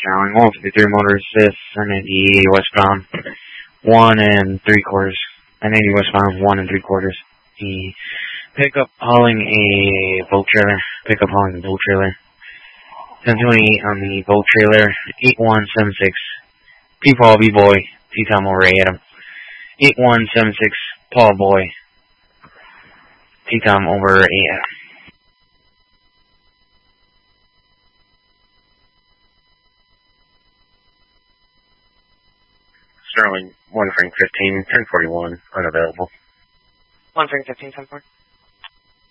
Sterling, 153 Motor Assist, 980 westbound, 1 3/4. 980 westbound, 1 3/4. The pickup hauling a boat trailer. 1028 on the boat trailer, 8176. P-Paul B-Boy, T-Tom over Adam. 8176, Paul Boy, T-Tom over Adam. Sterling, 1 Frank 15, 1041, unavailable. 1 Frank 15, 10-4.